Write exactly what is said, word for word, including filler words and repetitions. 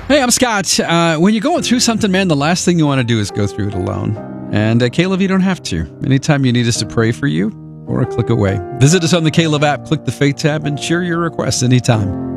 Hey, I'm Scott. Uh, when you're going through something, man, the last thing you want to do is go through it alone. And uh, Caleb, you don't have to. Anytime you need us to pray for you, or a click away. Visit us on the Caleb app, click the Faith tab, and share your requests anytime.